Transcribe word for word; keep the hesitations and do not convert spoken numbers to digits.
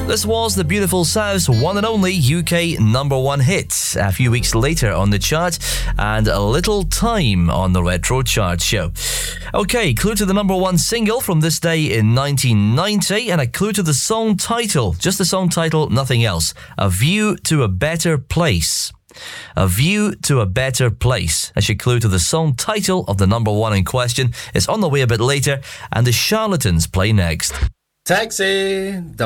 This was the Beautiful South's one and only U K number one hit. A few weeks later on the chart, and a little time on the Retro Chart Show. Okay, clue to the number one single from this day in nineteen ninety, and a clue to the song title. Just the song title, nothing else. A View to a Better Place. A View to a Better Place. That's your clue to the song title of the number one in question. It's on the way a bit later, and the Charlatans play next. Taxi!